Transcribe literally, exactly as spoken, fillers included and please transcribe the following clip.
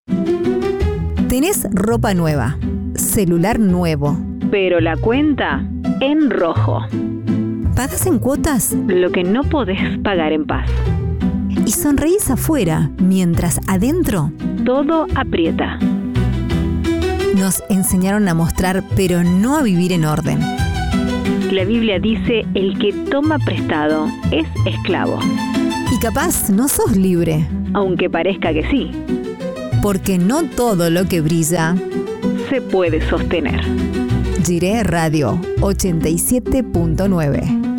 Tenés ropa nueva, celular nuevo, pero la cuenta en rojo. ¿pagás en cuotas? Lo que no podés pagar en paz. Y sonreís afuera, mientras adentro Todo aprieta. nos enseñaron a mostrar, pero no a vivir en orden. La Biblia dice, el que toma prestado es esclavo, Y capaz no sos libre, aunque parezca que sí, porque no todo lo que brilla. se puede sostener. Jiré Radio ochenta y siete punto nueve.